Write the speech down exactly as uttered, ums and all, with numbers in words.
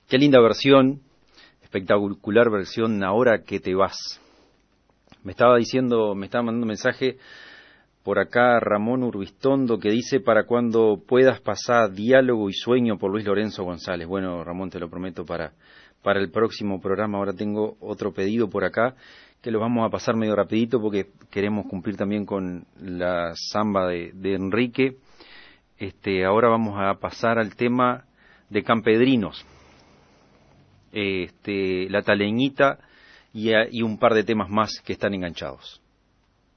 Qué linda versión, espectacular versión, Ahora que te vas. Me estaba diciendo, me estaba mandando un mensaje por acá Ramón Urbistondo que dice: para cuando puedas pasar Diálogo y Sueño por Luis Lorenzo González. Bueno, Ramón, te lo prometo para, para el próximo programa. Ahora tengo otro pedido por acá que lo vamos a pasar medio rapidito porque queremos cumplir también con la samba de, de Enrique. Este, ahora vamos a pasar al tema de Campedrinos, este, La Taleñita y, a, y un par de temas más que están enganchados.